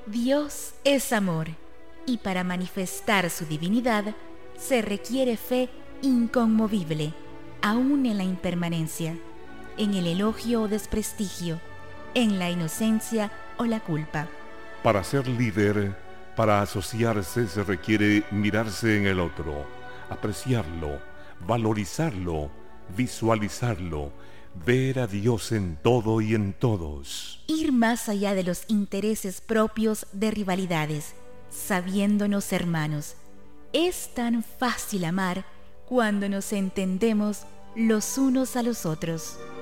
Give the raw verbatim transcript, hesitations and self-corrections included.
Dios es amor, y para manifestar su divinidad se requiere fe inconmovible, aún en la impermanencia, en el elogio o desprestigio, en la inocencia o la culpa. Para ser líder, para asociarse, se requiere mirarse en el otro, apreciarlo, valorizarlo, visualizarlo, ver a Dios en todo y en todos. Ir más allá de los intereses propios de rivalidades, sabiéndonos hermanos. Es tan fácil amar cuando nos entendemos los unos a los otros.